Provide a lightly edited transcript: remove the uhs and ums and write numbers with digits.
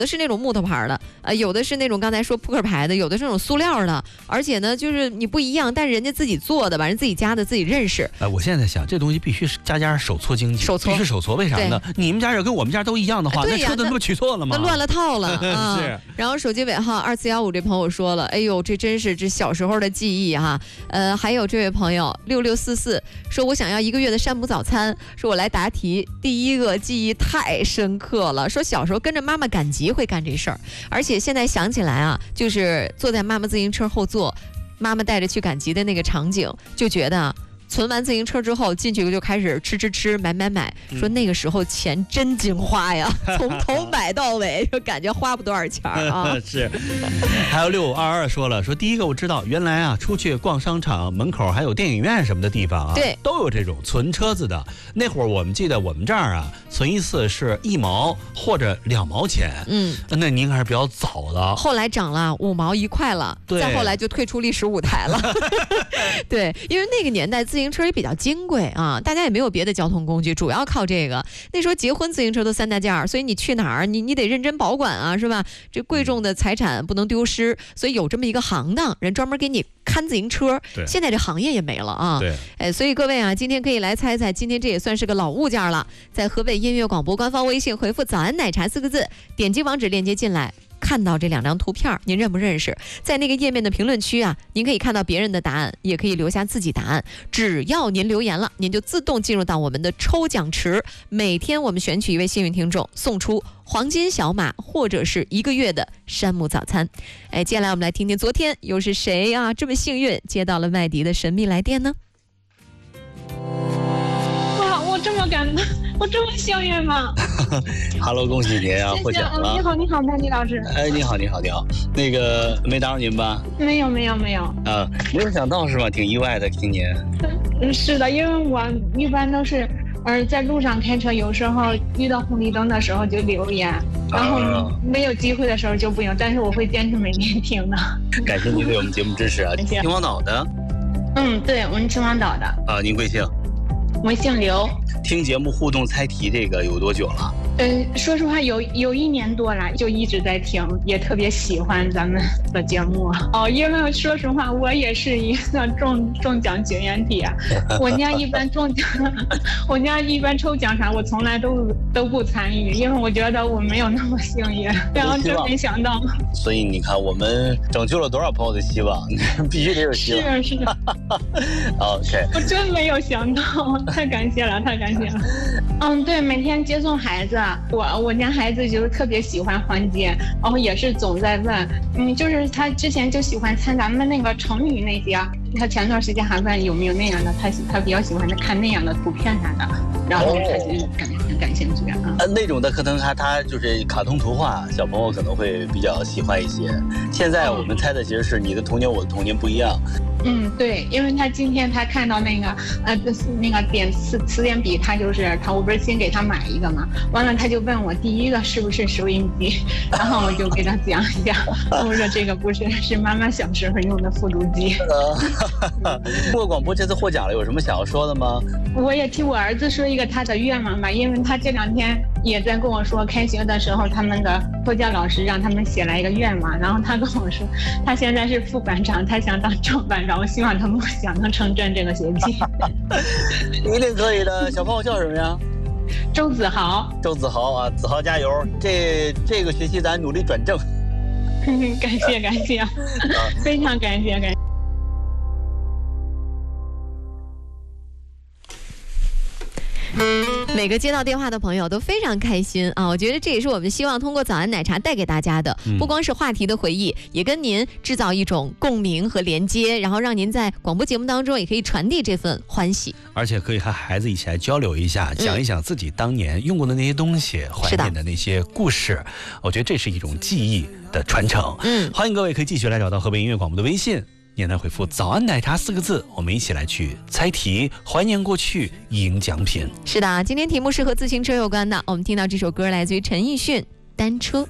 的是那种木头牌的，有的是那种刚才说扑克牌的，有的是那种塑料的，而且呢，就是你不一样，但是人家自己做的吧，人自己家的自己认识。 我现在在想，这东西必须是家手搓经济，必须手搓，为啥呢？你们家要跟我们家都一样的话，那车子不取错了吗？ 那乱了套了啊！ 是。 然后手机尾号2415这朋友说了，哎呦，这真是这小时候的记忆哈。还有这位朋友6644说，我想要1个月的山姆早餐，说我来答题，第一个记忆太深刻了，说小时候跟着妈妈赶集会干这事儿，而且现在想起来啊，就是坐在妈妈自行车后座，妈妈带着去赶集的那个场景，就觉得存完自行车之后进去就开始吃买，说那个时候钱真精花呀，从头买到尾，就感觉花不多少钱啊。 是。还有6522说了，说第一个我知道，原来啊出去逛商场门口还有电影院什么的地方啊， 对， 都有这种存车子的。那会儿我们记得我们这儿啊，存一次是1毛或者2毛钱。那您还是比较早的。 后来涨了5毛1块了，再后来就退出历史舞台了。对，因为那个年代自行车也比较金贵啊，大家也没有别的交通工具，主要靠这个。那时候结婚自行车都3大件，所以你去哪儿你得认真保管啊，是吧？这贵重的财产不能丢失，所以有这么一个行当，人专门给你看自行车。现在这行业也没了啊。 对， 所以各位啊，今天可以来猜猜，今天这也算是个老物件了。在河北音乐广播官方微信回复“早安奶茶”4个字，点击网址链接进来。看到这2张图片，您认不认识？在那个页面的评论区啊，您可以看到别人的答案，也可以留下自己答案。只要您留言了，您就自动进入到我们的抽奖池。每天我们选取1位幸运听众，送出黄金小马或者是1个月的山姆早餐。接下来我们来听听昨天又是谁啊这么幸运接到了麦迪的神秘来电呢？ 哇，我这么感动，我这么幸运吗 ？Hello， 恭喜您啊，获奖了！ 你好，麦迪老师。 你好。那个没打扰您吧？ 没有。 没有想到是吧？挺意外的，听您。 是的，因为我一般都是在路上开车，有时候遇到红绿灯的时候就留言，然后没有机会的时候就不用，但是我会坚持每天听的。 感谢您对我们节目支持啊！秦皇岛的？ 对，我是秦皇岛的。 啊，您贵姓？ 我姓刘。 听节目互动猜题这个有多久了？ 说实话有1年多了，就一直在听，也特别喜欢咱们的节目。因为说实话，我也是一个中奖绝缘体。我家一般抽奖啥，我从来都不参与，因为我觉得我没有那么幸运。然后真没想到。所以你看，我们拯救了多少朋友的希望，必须得有希望。是。OK。我真没有想到，太感谢了。对，每天接送孩子。我家孩子就是特别喜欢环节，然后也是总在问，就是他之前就喜欢参咱们那个成语那些，他前段时间还问有没有那样的，他比较喜欢看那样的图片啥的，然后他就很感兴趣啊。那种的可能他就是卡通图画，小朋友可能会比较喜欢一些。现在我们猜的其实是你的童年我的童年不一样。对，因为他今天他看到那个点词典笔，我不是先给他买一个嘛，完了他就问我第一个是不是收音机，然后我就给他讲一下，我说这个不是，是妈妈小时候用的复读机。通过广播这次获奖了，有什么想要说的吗？我也替我儿子说一个他的愿望吧，因为他这2天也在跟我说，开学的时候他们的托教老师让他们写来一个愿望，然后他跟我说他现在是副班长，他想当正班长，我希望他梦想能成真这个学期。一定可以的。小朋友叫什么呀？周子豪啊，子豪加油！这个学期咱努力转正。感谢，非常感谢。 每个接到电话的朋友都非常开心啊！我觉得这也是我们希望通过早安奶茶带给大家的，不光是话题的回忆，也跟您制造一种共鸣和连接，然后让您在广播节目当中也可以传递这份欢喜，而且可以和孩子一起来交流一下，讲一讲自己当年用过的那些东西，怀念的那些故事。我觉得这是一种记忆的传承。欢迎各位可以继续来找到河北音乐广播的微信。您来回复早安奶茶4个字，我们一起来去猜题，怀念过去，赢奖品。是的，今天题目是和自行车有关的，我们听到这首歌来自于陈奕迅《单车》。